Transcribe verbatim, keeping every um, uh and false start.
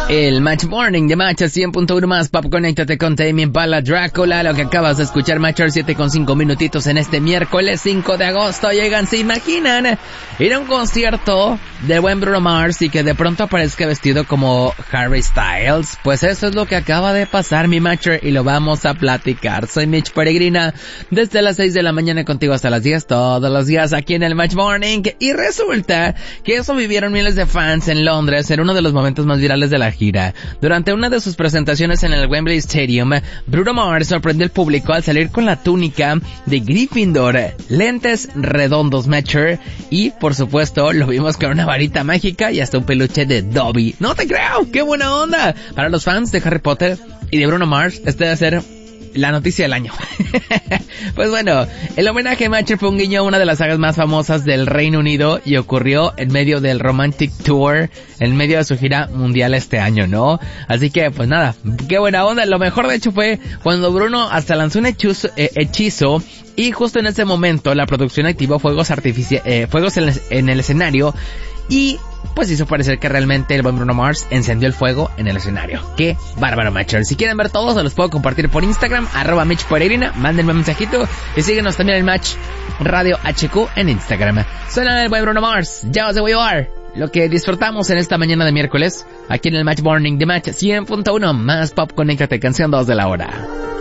El Match Morning de Match cien punto uno más Pop. Conéctate con Tame Impala Drácula. Lo que acabas de escuchar, Matcher, siete con cinco minutitos en este miércoles cinco de agosto. Llegan, ¿se imaginan ir a un concierto de buen Bruno Mars y que de pronto aparezca vestido como Harry Styles? Pues eso es lo que acaba de pasar, mi Matcher, y lo vamos a platicar. Soy Mitch Peregrina, desde las seis de la mañana contigo hasta las diez, todos los días aquí en el Match Morning. Y resulta que eso vivieron miles de fans en Londres en uno de los momentos más virales de la gira. Durante una de sus presentaciones en el Wembley Stadium, Bruno Mars sorprendió al público al salir con la túnica de Gryffindor, lentes redondos Matcher, y por supuesto lo vimos con una varita mágica y hasta un peluche de Dobby. ¡No te creo! ¡Qué buena onda! Para los fans de Harry Potter y de Bruno Mars, este debe ser la noticia del año. Pues bueno, el homenaje a Matcher fue un guiño a una de las sagas más famosas del Reino Unido y ocurrió en medio del Romantic Tour, en medio de su gira mundial este año, ¿no? Así que, pues nada, qué buena onda. Lo mejor de hecho fue cuando Bruno hasta lanzó un hechizo, eh, hechizo y justo en ese momento la producción activó fuegos artificiales, eh, fuegos en el, en el escenario, y pues hizo parecer que realmente el buen Bruno Mars encendió el fuego en el escenario. ¡Qué bárbaro, Matcher! Si quieren ver todos, se los puedo compartir por Instagram, arroba Mitch Peregrina, mándenme un mensajito y síguenos también en Match Radio H Q en Instagram. Suena el buen Bruno Mars, Just the Way You Are, lo que disfrutamos en esta mañana de miércoles, aquí en el Match Morning de Match cien punto uno más Pop. Conéctate, canción dos de la hora.